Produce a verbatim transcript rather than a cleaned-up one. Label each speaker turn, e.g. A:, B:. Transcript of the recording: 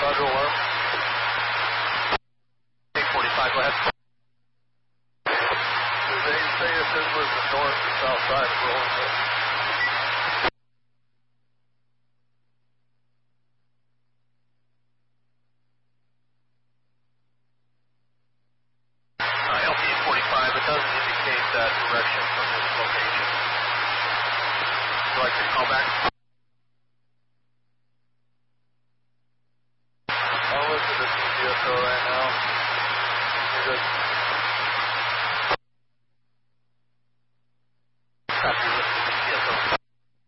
A: Roger, alarm. eight forty-five, go ahead. Did they say if this was the north or south side of Burlington? Uh, L P forty-five, it doesn't indicate that direction from this location. Would you like to call back? I'll listen to this G S O right now. You're good.